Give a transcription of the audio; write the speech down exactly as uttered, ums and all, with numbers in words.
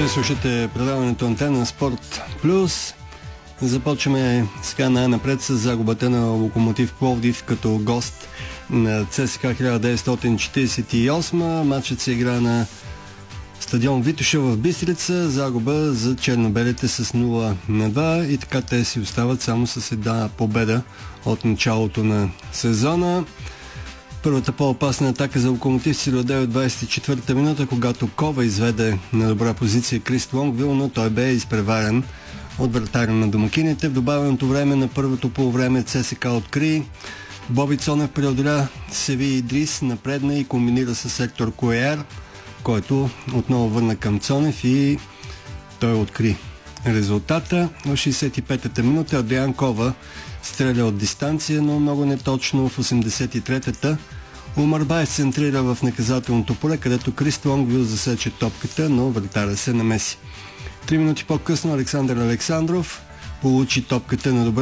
Слушате предаването Антена Спорт Плюс. Започваме сега най-напред с загубата на Локомотив Пловдив като гост на ЦСКА хиляда деветстотин четиридесет и осма. Матчът се игра на стадион Витоша в Бистрица. Загуба за чернобелите с нула на два и така те си остават само с една победа от началото на сезона. Първата по-опасна атака за Локомотив се даде от двадесет и четвърта минута, когато Кова изведе на добра позиция Крист Лонгвил, но той бе изпреварен от вратаря на домакините. В добавеното време на първото полувреме ЦСКА откри. Боби Цонев преодоля Севи Идрис, напредна и комбинира с Ектор Куеяр, който отново върна към Цонев и той откри резултата. В шейсет и петата минута Адриан Кова стреля от дистанция, но много неточно. В осемдесет и третата Умарбай центрира в наказателното поле, където Крист Лонгвил засече топката, но вратаря се намеси. Три минути по-късно Александър Александров получи топката на добра